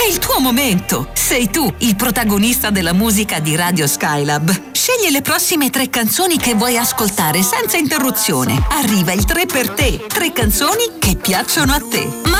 È il tuo momento. Sei tu il protagonista della musica di Radio Skylab. Scegli le prossime 3 canzoni che vuoi ascoltare senza interruzione. Arriva il 3 per te. 3 canzoni che piacciono a te. Ma